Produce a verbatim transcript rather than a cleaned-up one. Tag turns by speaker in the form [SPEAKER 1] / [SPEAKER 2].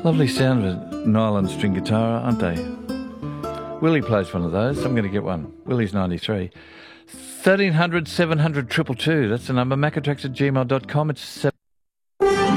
[SPEAKER 1] Lovely sound of a nylon string guitar, aren't they? Willie plays one of those. I'm going to get one. Willie's ninety-three. thirteen hundred, seven hundred, two two two. That's the number. Macatrax at gmail dot com. It's